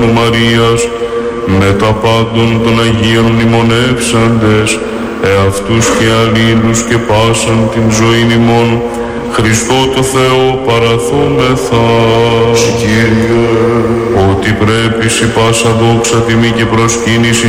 Μαρίας, με τα πάντων των Αγίων μνημονεύσαντες, εαυτούς και αλλήλους και πάσαν την ζωήν ημών, Χριστό το Θεό παραθόμεθα. Κύριε, ότι πρέπει σοι πάσα δόξα, τιμή και προσκύνηση